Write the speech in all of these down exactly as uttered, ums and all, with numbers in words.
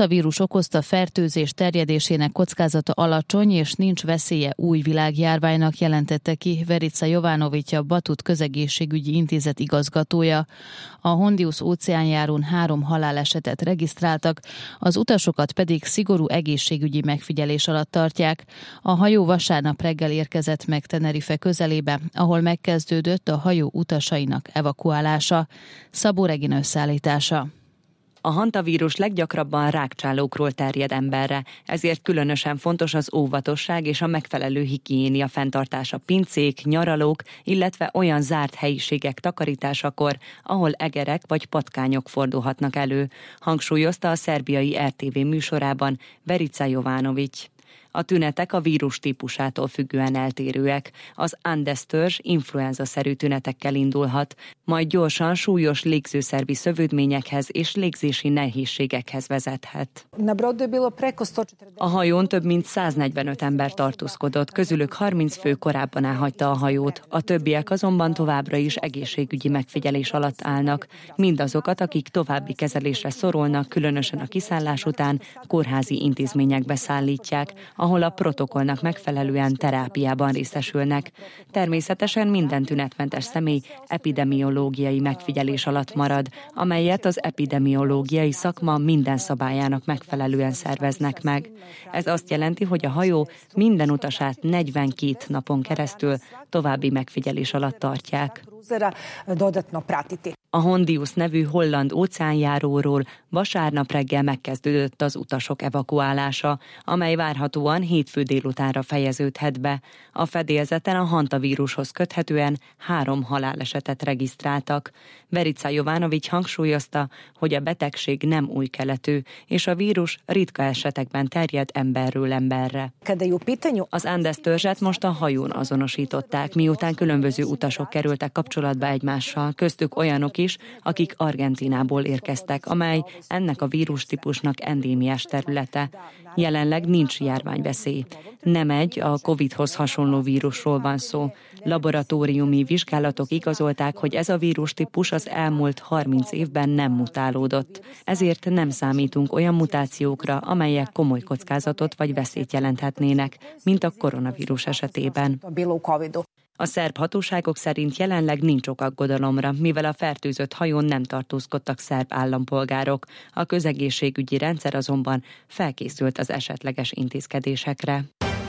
hantavírus okozta fertőzés terjedésének kockázata alacsony, és nincs veszélye új világjárványnak, jelentette ki Verica Jovanović, a Batut Közegészségügyi Intézet igazgatója. A Hondius óceánjárón három halálesetet regisztráltak, az utasokat pedig szigorú egészségügyi megfigyelés alatt tartják. A hajó vasárnap reggel érkezett meg Tenerife közelébe, ahol megkezdődött a hajó utasainak evakuálása. Szabó Regina összeállítása. A hantavírus leggyakrabban rákcsálókról terjed emberre, ezért különösen fontos az óvatosság és a megfelelő higiénia fenntartása pincék, nyaralók, illetve olyan zárt helyiségek takarításakor, ahol egerek vagy patkányok fordulhatnak elő, hangsúlyozta a szerbiai er té vé műsorában Verica Jovanović. A tünetek a vírus típusától függően eltérőek. Az Andes törzs influenza-szerű tünetekkel indulhat, majd gyorsan súlyos légzőszervi szövődményekhez és légzési nehézségekhez vezethet. A hajón több mint száznegyvenöt ember tartózkodott, közülük harminc fő korábban elhagyta a hajót, a többiek azonban továbbra is egészségügyi megfigyelés alatt állnak. Mindazokat, akik további kezelésre szorulnak, különösen a kiszállás után kórházi intézményekbe szállítják, ahol a protokollnak megfelelően terápiában részesülnek. Természetesen minden tünetmentes személy epidemiológiai megfigyelés alatt marad, amelyet az epidemiológiai szakma minden szabályának megfelelően szerveznek meg. Ez azt jelenti, hogy a hajó minden utasát negyvenkét napon keresztül további megfigyelés alatt tartják. A Hondius nevű holland óceánjáróról vasárnap reggel megkezdődött az utasok evakuálása, amely várhatóan hétfő délutánra fejeződhet be. A fedélzeten a hantavírushoz köthetően három halálesetet regisztráltak. Verica Jovanović hangsúlyozta, hogy a betegség nem új keletű, és a vírus ritka esetekben terjed emberről emberre. Az Andes törzset most a hajón azonosították, miután különböző utasok kerültek kapcsolatba egymással, köztük olyanok is, akik Argentínából érkeztek, amely ennek a vírustípusnak endémiás területe. Jelenleg nincs járványveszély. Nem egy a Covidhoz hasonló vírusról van szó. Laboratóriumi vizsgálatok igazolták, hogy ez a vírustípus az elmúlt harminc évben nem mutálódott. Ezért nem számítunk olyan mutációkra, amelyek komoly kockázatot vagy veszélyt jelenthetnének, mint a koronavírus esetében. A szerb hatóságok szerint jelenleg nincs ok aggodalomra, mivel a fertőzött hajón nem tartózkodtak szerb állampolgárok. A közegészségügyi rendszer azonban felkészült az esetleges intézkedésekre.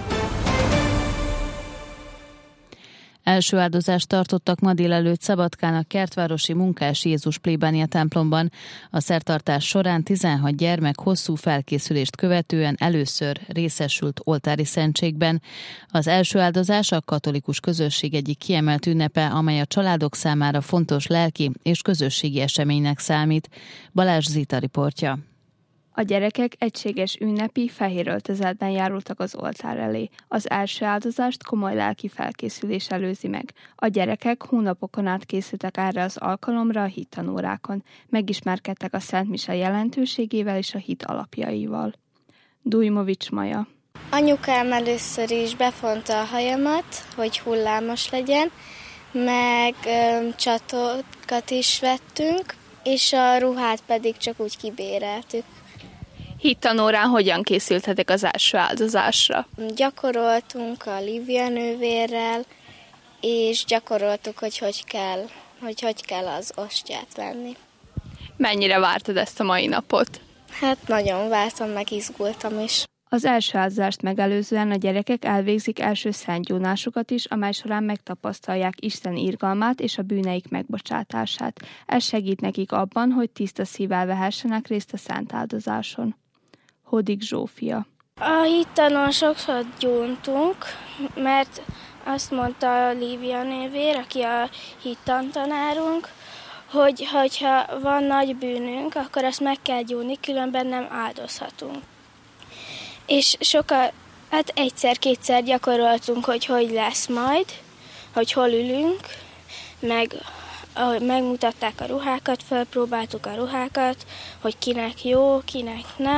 Első áldozást tartottak ma délelőtt Szabadkán a Kertvárosi Munkás Jézus plébánia templomban. A szertartás során tizenhat gyermek hosszú felkészülést követően először részesült oltári szentségben. Az első áldozás a katolikus közösség egyik kiemelt ünnepe, amely a családok számára fontos lelki és közösségi eseménynek számít. Balázs Zita riportja. A gyerekek egységes ünnepi, fehér öltözetben járultak az oltár elé. Az első áldozást komoly lelki felkészülés előzi meg. A gyerekek hónapokon át készültek erre az alkalomra a hittanórákon. Megismerkedtek a Szent Mise jelentőségével és a hit alapjaival. Dujmovics Maja. Anyukám először is befonta a hajamat, hogy hullámos legyen, meg ö, csatókat is vettünk, és a ruhát pedig csak úgy kibéreltük. Hittanórán hogyan készültetek az első áldozásra? Gyakoroltunk a Lívia nővérrel, és gyakoroltuk, hogy hogy kell, hogy hogy kell az ostját venni. Mennyire vártad ezt a mai napot? Hát nagyon vártam, meg izgultam is. Az első áldozást megelőzően a gyerekek elvégzik első szentgyónásukat is, amely során megtapasztalják Isten irgalmát és a bűneik megbocsátását. Ez segít nekik abban, hogy tiszta szívvel vehessenek részt a szent áldozáson. Hodik Zsófia. A hittanón sokszor gyóntunk, mert azt mondta a Lívia névér, aki a hittantanárunk, hogy ha van nagy bűnünk, akkor azt meg kell gyónni, különben nem áldozhatunk. És sokkal, hát egyszer-kétszer gyakoroltunk, hogy hogy lesz majd, hogy hol ülünk, meg ahogy megmutatták a ruhákat, felpróbáltuk a ruhákat, hogy kinek jó, kinek nem.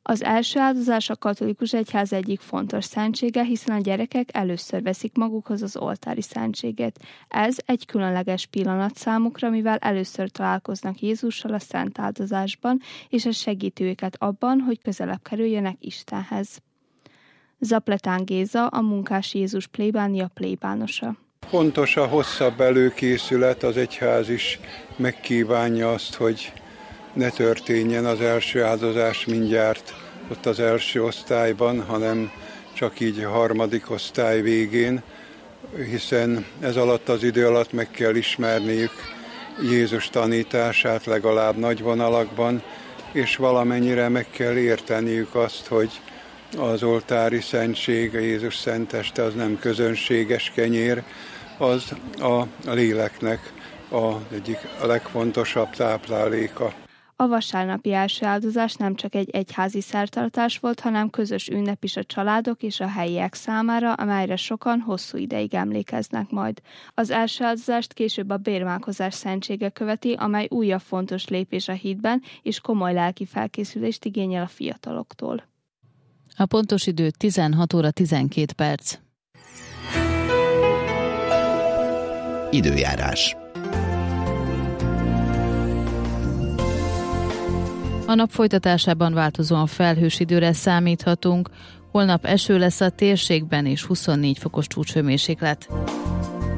Az első áldozás a katolikus egyház egyik fontos szentsége, hiszen a gyerekek először veszik magukhoz az oltári szentséget. Ez egy különleges pillanat számukra, mivel először találkoznak Jézussal a szent áldozásban, és ez segíti őket abban, hogy közelebb kerüljenek Istenhez. Zapletán Géza, a Munkás Jézus plébánia plébánosa. Fontos a hosszabb előkészület, az egyház is megkívánja azt, hogy ne történjen az első áldozás mindjárt ott az első osztályban, hanem csak így a harmadik osztály végén, hiszen ez alatt az idő alatt meg kell ismerniük Jézus tanítását legalább nagy vonalakban, és valamennyire meg kell érteniük azt, hogy az oltári szentség, a Jézus szenteste az nem közönséges kenyér, az a léleknek az egyik a legfontosabb tápláléka. A vasárnapi első áldozás nem csak egy egyházi szertartás volt, hanem közös ünnep is a családok és a helyiek számára, amelyre sokan hosszú ideig emlékeznek majd. Az első áldozást később a bérmálkozás szentsége követi, amely újabb fontos lépés a hitben, és komoly lelki felkészülést igényel a fiataloktól. A pontos idő tizenhat óra tizenkét perc. Időjárás. A nap folytatásában változóan felhős időre számíthatunk, holnap eső lesz a térségben és huszonnégy fokos csúcshőmérséklet.